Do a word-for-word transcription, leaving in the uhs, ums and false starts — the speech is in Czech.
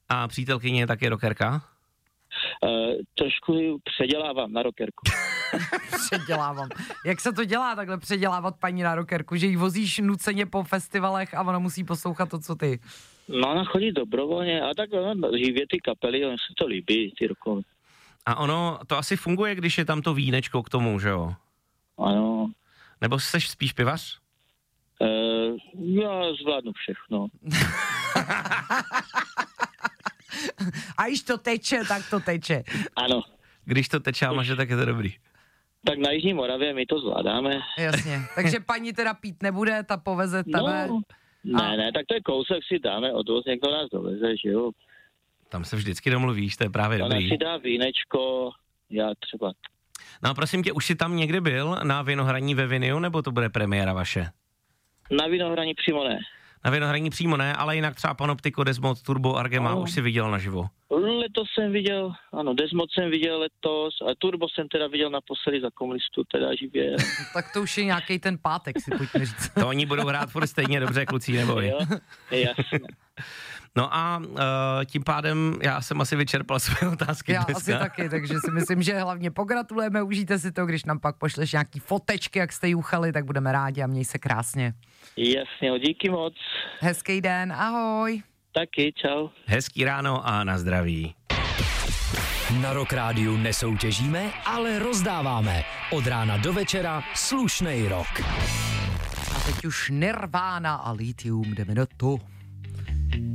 A přítelkyně je taky rockerka? Uh, trošku předělávám na rockerku. Předělávám. Jak se to dělá takhle předělávat paní na rockerku, že jí vozíš nuceně po festivalech a ona musí poslouchat to, co ty? No, ona chodí dobrovolně a tak ona živě ty kapely, on se to líbí, ty rockové. A ono, to asi funguje, když je tam to vínečko k tomu, že jo? Ano. Nebo seš spíš pivař? Uh, já zvládnu všechno. A když to teče, tak to teče. Ano. Když to teče a maže, tak je to dobrý. Tak na Jižní Moravě my to zvládáme. Jasně, takže paní teda pít nebude, ta poveze tebe. No, ne, a... ne, tak to je kousek, si dáme odvoz, někdo nás doveze, že jo. Tam se vždycky domluvíš, to je právě Ona dobrý. si dá vínečko, já třeba. No a prosím tě, už jsi tam někdy byl na Vinohraní ve Viniu, nebo to bude premiéra vaše? Na Vinohraní přímo ne. Na Vinohraní přímo ne, ale jinak třeba Panoptiko, Desmod, Turbo, Argema, no. Už jsi viděl naživo. Letos jsem viděl, ano, Desmod jsem viděl letos, a Turbo jsem teda viděl naposledy za komunistů, teda živě. Tak to už je nějaký ten pátek, si pojďme říct. To oni budou hrát furt stejně dobře, kluci, neboj. Jo, jasně. No a uh, tím pádem já jsem asi vyčerpal své otázky Já dneska. asi taky, takže si myslím, že hlavně pogratulujeme, užijte si to, když nám pak pošleš nějaký fotečky, jak jste juchali, tak budeme rádi a měj se krásně. Jasně, díky moc. Hezký den, ahoj. Taky, čau. Hezký ráno a na zdraví. Na Rock Rádiu nesoutěžíme, ale rozdáváme. Od rána do večera slušnej rock. A teď už Nirvana a Lithium, jdeme do toho.